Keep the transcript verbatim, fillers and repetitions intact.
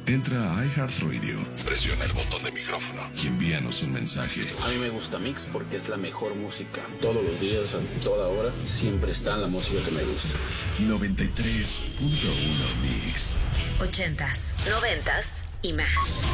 Entra a iHeartRadio, presiona el botón de micrófono y envíanos un mensaje. A mí me gusta Mix porque es la mejor música. Todos los días, a toda hora, siempre está la música que me gusta. noventa y tres punto uno Mix. Ochentas, noventas y más.